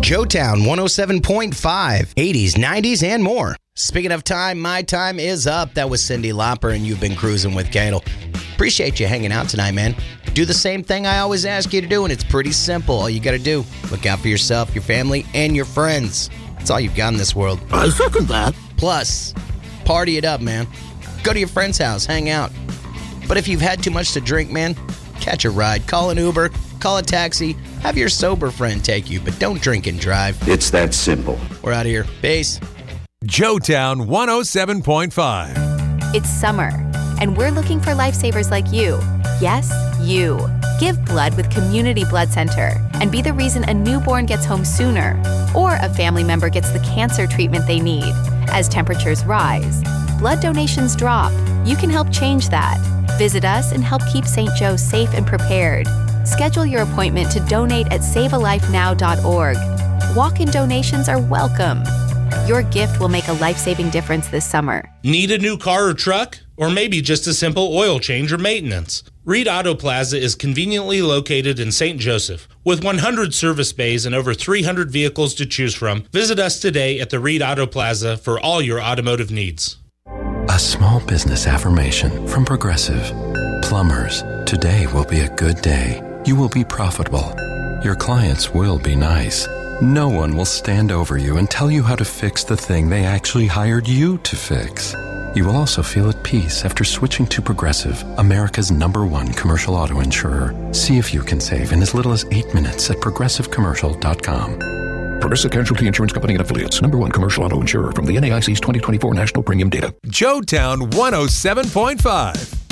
Joetown 107.5, 80s, 90s, and more. Speaking of time, my time is up. That was Cyndi Lauper, and you've been cruising with Cadel. Appreciate you hanging out tonight, man. Do the same thing I always ask you to do, and it's pretty simple. All you got to do, look out for yourself, your family, and your friends. That's all you've got in this world. I second that. Plus, party it up, man. Go to your friend's house, hang out. But if you've had too much to drink, man, catch a ride. Call an Uber, call a taxi, have your sober friend take you, but don't drink and drive. It's that simple. We're out of here. Peace. Joetown 107.5. It's summer, and we're looking for lifesavers like you. Yes, you. Give blood with Community Blood Center and be the reason a newborn gets home sooner or a family member gets the cancer treatment they need. As temperatures rise, blood donations drop. You can help change that. Visit us and help keep St. Joe safe and prepared. Schedule your appointment to donate at savealifenow.org. Walk-in donations are welcome. Your gift will make a life-saving difference this summer. Need a new car or truck? Or maybe just a simple oil change or maintenance? Reed Auto Plaza is conveniently located in St. Joseph. With 100 service bays and over 300 vehicles to choose from, visit us today at the Reed Auto Plaza for all your automotive needs. A small business affirmation from Progressive. Plumbers, today will be a good day. You will be profitable. Your clients will be nice. No one will stand over you and tell you how to fix the thing they actually hired you to fix. You will also feel at peace after switching to Progressive, America's #1 commercial auto insurer. See if you can save in as little as 8 minutes at progressivecommercial.com. Progressive Casualty Insurance Company and Affiliates, #1 commercial auto insurer from the NAIC's 2024 national premium data. Joetown 107.5.